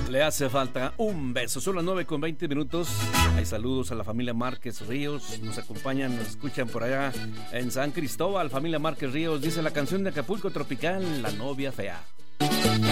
Le hace falta un beso. Son las 9:20. Hay saludos a la familia Márquez Ríos. Nos acompañan, nos escuchan por allá en San Cristóbal. Familia Márquez Ríos, dice la canción de Acapulco Tropical, La novia fea.